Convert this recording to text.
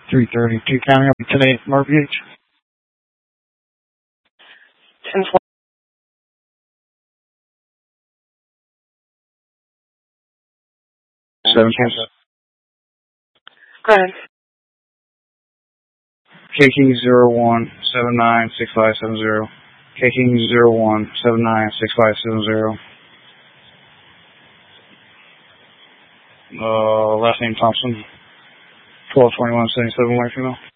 332 County today, Murphy Beach. 1020. Go ahead. KK 01796570. KK 01796570. Last name Thompson. 122177 white female.